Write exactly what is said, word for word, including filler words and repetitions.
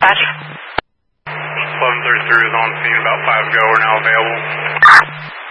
dispatch. eleven thirty-three is on scene about five ago. We're now available.